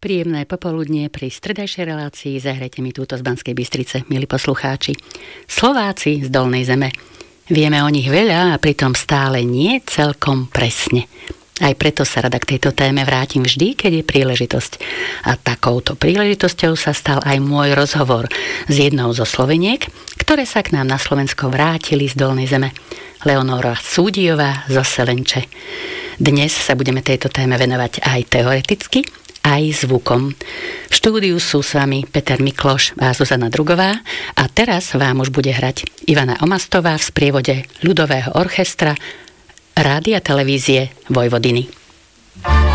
Príjemné popoludnie pri stredajšej relácii Zahrajte mi túto z Banskej Bystrice, milí poslucháči. Slováci z Dolnej Zeme. Vieme o nich veľa a pritom stále nie celkom presne. Aj preto sa rada k tejto téme vrátim vždy, keď je príležitosť. A takouto príležitosťou sa stal aj môj rozhovor s jednou zo Sloveniek, ktoré sa k nám na Slovensko vrátili z Dolnej Zeme. Leonora Súdiová zo Selenče. Dnes sa budeme tejto téme venovať aj teoreticky, aj zvukom. V štúdiu sú s vami Peter Mikloš a Zuzana Drugová a teraz vám už bude hrať Ivana Omastová v sprievode ľudového orchestra Rádia televízie Vojvodiny.